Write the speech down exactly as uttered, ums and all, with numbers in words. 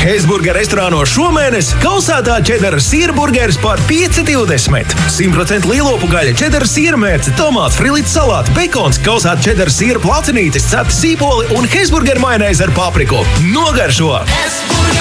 Heizburger restorānos šomēnes kausētā čedara sīrburgeris par pieci divdesmit. simt procentu lielopu gaļa, čedara sīrmērce, tomāts, frilīts salāti, bekons, kausēta čedara sīra placinītis, cepti sīpoli un Heizburger majonēze ar papriku. Nogaršo!